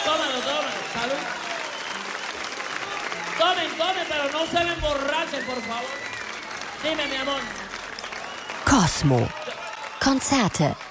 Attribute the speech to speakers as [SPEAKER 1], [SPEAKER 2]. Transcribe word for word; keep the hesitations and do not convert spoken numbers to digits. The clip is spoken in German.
[SPEAKER 1] Tómalo, tómalo. Salud. Tomen, tomen, pero no se me emborrachen, por favor. Dime, mi amor.
[SPEAKER 2] Cosmo. Konzerte